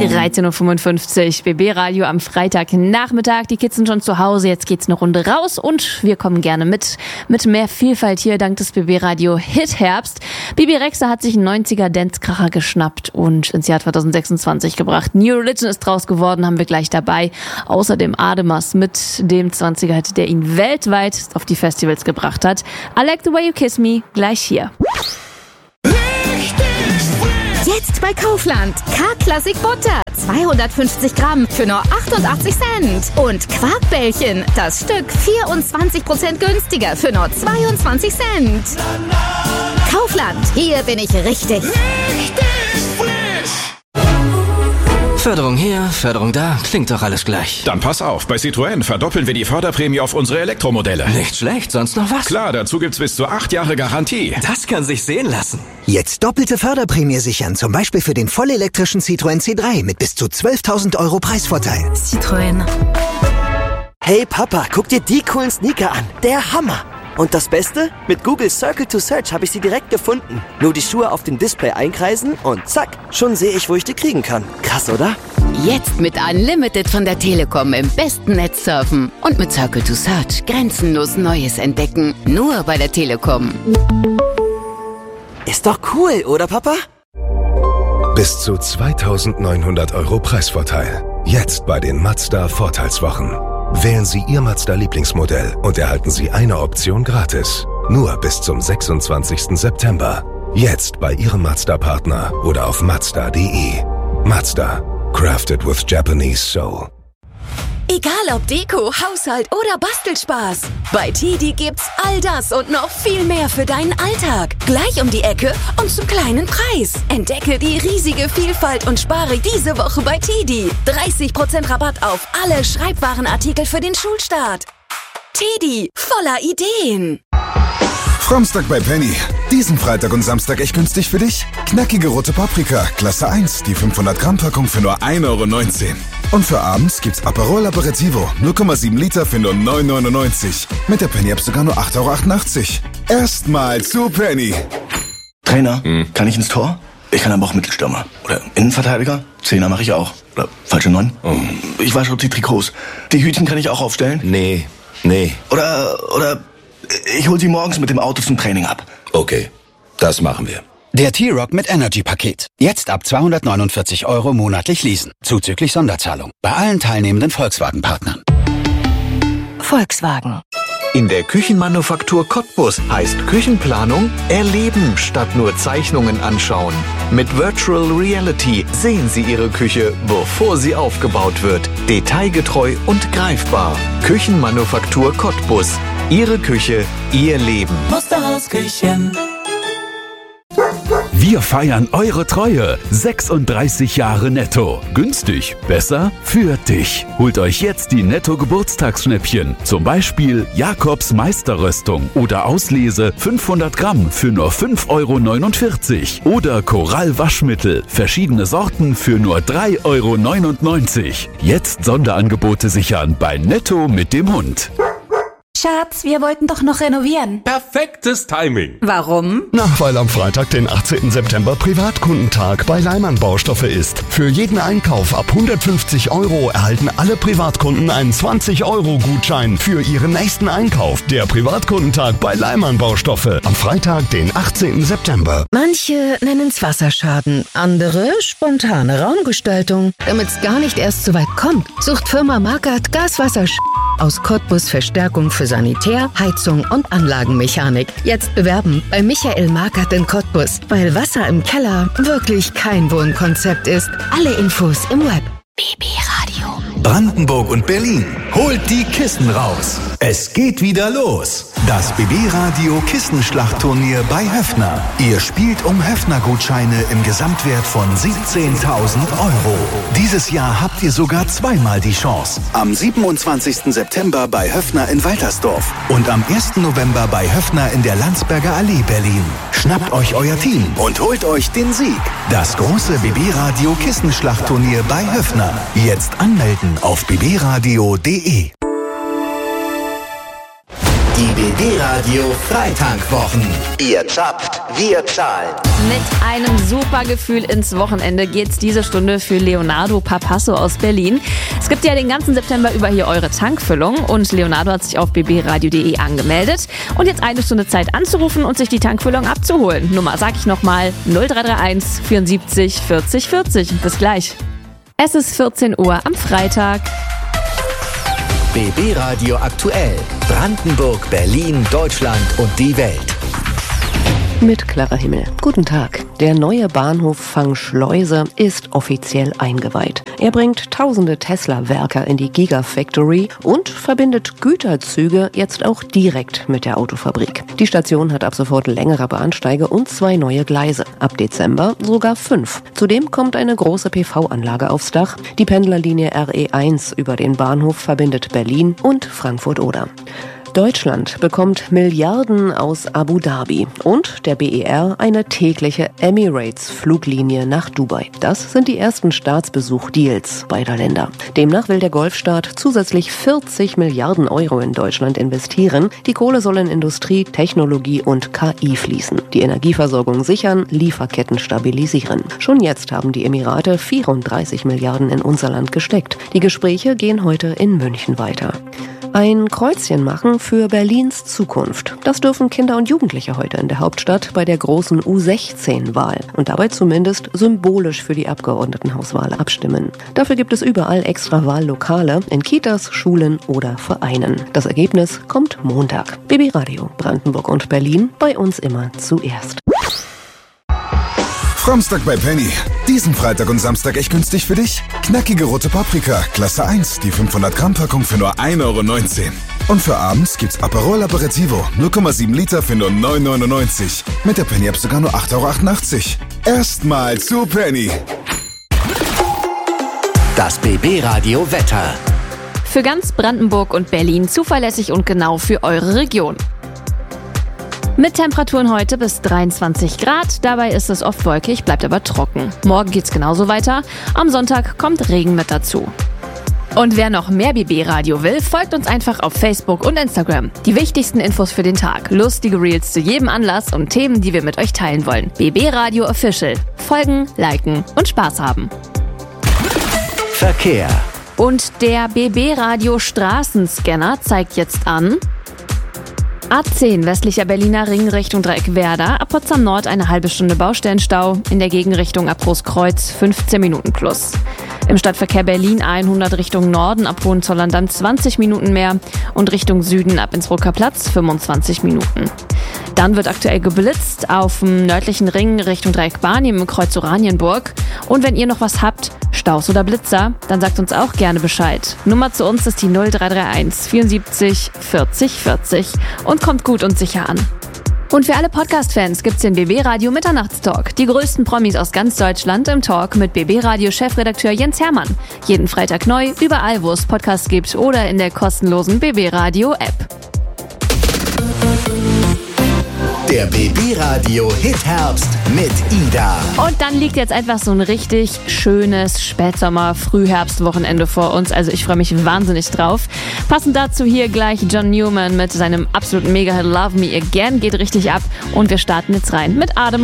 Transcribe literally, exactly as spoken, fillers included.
dreizehn Uhr fünfundfünfzig, B B-Radio am Freitagnachmittag. Die Kids sind schon zu Hause, jetzt geht's eine Runde raus und wir kommen gerne mit. Mit mehr Vielfalt hier dank des B B-Radio Hit Herbst. Bibi Rexha hat sich einen neunziger-Dance-Kracher geschnappt und ins Jahr zwanzig sechsundzwanzig gebracht. New Religion ist draus geworden, haben wir gleich dabei. Außerdem Ademas mit dem zwanziger-Hit, der ihn weltweit auf die Festivals gebracht hat. I Like the Way You Kiss Me, gleich hier. Jetzt bei Kaufland. K-Klassik Butter. zweihundertfünfzig Gramm für nur achtundachtzig Cent. Und Quarkbällchen. Das Stück vierundzwanzig Prozent günstiger für nur zweiundzwanzig Cent. Kaufland. Hier bin ich richtig. Förderung hier, Förderung da, klingt doch alles gleich. Dann pass auf, bei Citroën verdoppeln wir die Förderprämie auf unsere Elektromodelle. Nicht schlecht, sonst noch was? Klar, dazu gibt's bis zu acht Jahre Garantie. Das kann sich sehen lassen. Jetzt doppelte Förderprämie sichern, zum Beispiel für den vollelektrischen Citroën C drei mit bis zu zwölftausend Euro Preisvorteil. Citroën. Hey Papa, guck dir die coolen Sneaker an. Der Hammer. Und das Beste? Mit Google Circle to Search habe ich sie direkt gefunden. Nur die Schuhe auf dem Display einkreisen und zack, schon sehe ich, wo ich die kriegen kann. Krass, oder? Jetzt mit Unlimited von der Telekom im besten Netz surfen. Und mit Circle to Search grenzenlos Neues entdecken. Nur bei der Telekom. Ist doch cool, oder Papa? Bis zu zweitausendneunhundert Euro Preisvorteil. Jetzt bei den Mazda Vorteilswochen. Wählen Sie Ihr Mazda-Lieblingsmodell und erhalten Sie eine Option gratis. Nur bis zum sechsundzwanzigsten September. Jetzt bei Ihrem Mazda-Partner oder auf mazda punkt de. Mazda. Crafted with Japanese Soul. Egal ob Deko, Haushalt oder Bastelspaß. Bei Tidi gibt's all das und noch viel mehr für deinen Alltag. Gleich um die Ecke und zum kleinen Preis. Entdecke die riesige Vielfalt und spare diese Woche bei Tidi. dreißig Prozent Rabatt auf alle Schreibwarenartikel für den Schulstart. Tidi, voller Ideen. Framstag bei Penny. Diesen Freitag und Samstag echt günstig für dich? Knackige rote Paprika, Klasse eins, die fünfhundert Gramm Packung für nur ein Euro neunzehn. Und für abends gibt's Aperol Aperitivo, null Komma sieben Liter für nur neun Euro neunundneunzig. Mit der Penny-App sogar nur acht Euro achtundachtzig. Erstmal zu Penny. Trainer, hm. kann ich ins Tor? Ich kann aber auch Mittelstürmer. Oder Innenverteidiger? Zehner mache ich auch. Oder falsche Neun? Oh. Ich wasche auch die Trikots. Die Hütchen kann ich auch aufstellen? Nee, nee. Oder, oder ich hol sie morgens mit dem Auto zum Training ab. Okay, das machen wir. Der T-Rock mit Energy-Paket. Jetzt ab zweihundertneunundvierzig Euro monatlich leasen. Zuzüglich Sonderzahlung. Bei allen teilnehmenden Volkswagen-Partnern. Volkswagen. In der Küchenmanufaktur Cottbus heißt Küchenplanung erleben statt nur Zeichnungen anschauen. Mit Virtual Reality sehen Sie Ihre Küche, bevor sie aufgebaut wird. Detailgetreu und greifbar. Küchenmanufaktur Cottbus. Ihre Küche, Ihr Leben. Musterhaus Küchen. Wir feiern eure Treue. sechsunddreißig Jahre Netto. Günstig, besser für dich. Holt euch jetzt die Netto-Geburtstagsschnäppchen. Zum Beispiel Jakobs Meisterröstung oder Auslese fünfhundert Gramm für nur fünf Euro neunundvierzig. Oder Korall Waschmittel. Verschiedene Sorten für nur drei Euro neunundneunzig. Jetzt Sonderangebote sichern bei Netto mit dem Hund. Schatz, wir wollten doch noch renovieren. Perfektes Timing. Warum? Na, weil am Freitag, den achtzehnten September, Privatkundentag bei Leimann Baustoffe ist. Für jeden Einkauf ab hundertfünfzig Euro erhalten alle Privatkunden einen zwanzig Euro Gutschein für ihren nächsten Einkauf. Der Privatkundentag bei Leimann Baustoffe. Am Freitag, den achtzehnten September. Manche nennen's Wasserschaden, andere spontane Raumgestaltung. Damit's gar nicht erst so weit kommt, sucht Firma Markert Gaswasser aus Cottbus Verstärkung für Sanitär, Heizung und Anlagenmechanik. Jetzt bewerben bei Michael Markert in Cottbus, weil Wasser im Keller wirklich kein Wohnkonzept ist. Alle Infos im Web. B B-Radio. Brandenburg und Berlin. Holt die Kissen raus. Es geht wieder los. Das B B-Radio Kissenschlachtturnier bei Höffner. Ihr spielt um Höffner-Gutscheine im Gesamtwert von siebzehntausend Euro. Dieses Jahr habt ihr sogar zweimal die Chance. Am siebenundzwanzigsten September bei Höffner in Waltersdorf und am ersten November bei Höffner in der Landsberger Allee Berlin. Schnappt euch euer Team und holt euch den Sieg. Das große B B-Radio Kissenschlachtturnier bei Höffner. Jetzt anmelden auf b b radio punkt de. Die B B B-Radio Freitankwochen. Ihr zapft, wir zahlen. Mit einem super Gefühl ins Wochenende geht's diese Stunde für Leonardo Papasso aus Berlin. Es gibt ja den ganzen September über hier eure Tankfüllung und Leonardo hat sich auf b b radio punkt de angemeldet und jetzt eine Stunde Zeit anzurufen und sich die Tankfüllung abzuholen. Nummer sag ich nochmal, null drei drei eins vierundsiebzig vierzig vierzig. Bis gleich. Es ist vierzehn Uhr am Freitag. B B-Radio aktuell. Brandenburg, Berlin, Deutschland und die Welt. Mit klarer Himmel. Guten Tag. Der neue Bahnhof Fangschleuse ist offiziell eingeweiht. Er bringt tausende Tesla-Werker in die Gigafactory und verbindet Güterzüge jetzt auch direkt mit der Autofabrik. Die Station hat ab sofort längere Bahnsteige und zwei neue Gleise. Ab Dezember sogar fünf. Zudem kommt eine große P V-Anlage aufs Dach. Die Pendlerlinie R E eins über den Bahnhof verbindet Berlin und Frankfurt-Oder. Deutschland bekommt Milliarden aus Abu Dhabi und der B E R eine tägliche Emirates-Fluglinie nach Dubai. Das sind die ersten Staatsbesuch-Deals beider Länder. Demnach will der Golfstaat zusätzlich vierzig Milliarden Euro in Deutschland investieren. Die Kohle soll in Industrie, Technologie und K I fließen. Die Energieversorgung sichern, Lieferketten stabilisieren. Schon jetzt haben die Emirate vierunddreißig Milliarden in unser Land gesteckt. Die Gespräche gehen heute in München weiter. Ein Kreuzchen machen für Berlins Zukunft. Das dürfen Kinder und Jugendliche heute in der Hauptstadt bei der großen U sechzehn Wahl und dabei zumindest symbolisch für die Abgeordnetenhauswahl abstimmen. Dafür gibt es überall extra Wahllokale in Kitas, Schulen oder Vereinen. Das Ergebnis kommt Montag. B B-Radio, Brandenburg und Berlin, bei uns immer zuerst. Fromstag bei Penny. Diesen Freitag und Samstag echt günstig für dich. Knackige rote Paprika, Klasse eins, die fünfhundert Gramm Packung für nur ein Euro neunzehn. Und für abends gibt's Aperol Aperitivo, null Komma sieben Liter für nur neun Euro neunundneunzig. Mit der Penny-App sogar nur acht Euro achtundachtzig. Erstmal zu Penny. Das B B-Radio Wetter. Für ganz Brandenburg und Berlin zuverlässig und genau für eure Region. Mit Temperaturen heute bis dreiundzwanzig Grad. Dabei ist es oft wolkig, bleibt aber trocken. Morgen geht's genauso weiter. Am Sonntag kommt Regen mit dazu. Und wer noch mehr B B-Radio will, folgt uns einfach auf Facebook und Instagram. Die wichtigsten Infos für den Tag, lustige Reels zu jedem Anlass und Themen, die wir mit euch teilen wollen. B B-Radio Official. Folgen, liken und Spaß haben. Verkehr. Und der B B-Radio Straßenscanner zeigt jetzt an: A zehn westlicher Berliner Ring Richtung Dreieckwerder, ab Potsdam Nord eine halbe Stunde Baustellenstau, in der Gegenrichtung ab Großkreuz fünfzehn Minuten plus. Im Stadtverkehr Berlin hundert Richtung Norden, ab Hohenzollern dann zwanzig Minuten mehr und Richtung Süden ab Innsbrucker Platz fünfundzwanzig Minuten. Dann wird aktuell geblitzt auf dem nördlichen Ring Richtung Dreieck Barnim im Kreuz Oranienburg. Und wenn ihr noch was habt, Staus oder Blitzer, dann sagt uns auch gerne Bescheid. Nummer zu uns ist die null drei drei eins vierundsiebzig vierzig vierzig und kommt gut und sicher an. Und für alle Podcast-Fans gibt's den B B-Radio Mitternachtstalk. Die größten Promis aus ganz Deutschland im Talk mit B B-Radio-Chefredakteur Jens Hermann. Jeden Freitag neu, überall wo es Podcasts gibt oder in der kostenlosen B B-Radio-App. Der B B-Radio Hit-Herbst mit Ida. Und dann liegt jetzt einfach so ein richtig schönes Spätsommer-Frühherbst-Wochenende vor uns. Also ich freue mich wahnsinnig drauf. Passend dazu hier gleich John Newman mit seinem absoluten Mega-Hit Love Me Again. Geht richtig ab. Und wir starten jetzt rein mit Adem.